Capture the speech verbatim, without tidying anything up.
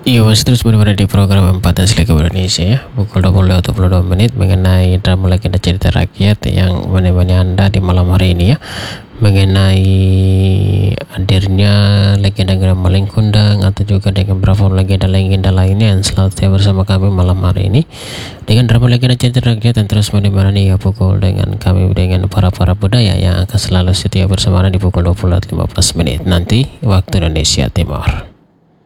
Iya, masih terus berada di program empat S Liga Indonesia ya, pukul dua puluh dua puluh dua menit mengenai drama legenda cerita rakyat yang menemani Anda di malam hari ini ya, mengenai hadirnya legenda Gramaling Kundang atau juga dengan beberapa legenda-legenda lainnya yang selalu setia bersama kami malam hari ini dengan drama legenda cerita rakyat yang terus menemani ya pukul dengan kami dengan para-para budaya yang akan selalu setia bersama Anda di pukul dua puluh lima belas menit nanti waktu Indonesia Timur.